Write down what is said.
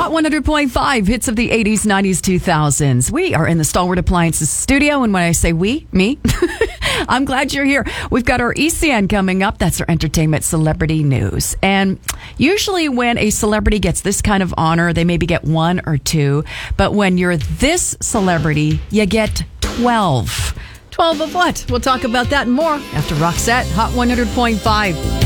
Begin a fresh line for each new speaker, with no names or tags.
Hot 100.5, hits of the 80s, 90s, 2000s. We are in the Stalwart Appliances studio, and when I say we, me, I'm glad you're here. We've got our ECN coming up. That's our entertainment celebrity news. And usually when a celebrity gets this kind of honor, they maybe get one or two. But when you're this celebrity, you get 12. 12 of what? We'll talk about that and more after Roxette, Hot 100.5.